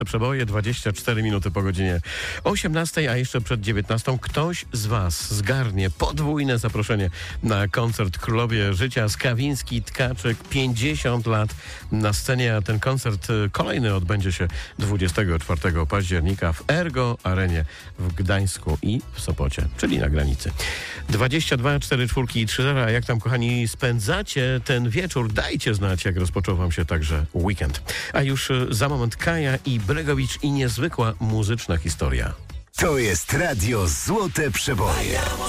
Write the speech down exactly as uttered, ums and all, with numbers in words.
Przeboje dwadzieścia cztery minuty po godzinie osiemnastej, a jeszcze przed dziewiętnastą ktoś z Was zgarnie podwójne zaproszenie na koncert Królowie Życia. Skawiński, Tkaczyk, pięćdziesiąt lat na scenie, a ten koncert kolejny odbędzie się dwudziestego czwartego października w Ergo Arenie w Gdańsku i w Sopocie, czyli na granicy. dwadzieścia dwa cztery cztery i trzy zero. A jak tam, kochani, spędzacie ten wieczór? Dajcie znać, jak rozpoczął Wam się także weekend. A już za moment Kaja i Bregowicz i niezwykła muzyczna historia. To jest Radio Złote Przeboje.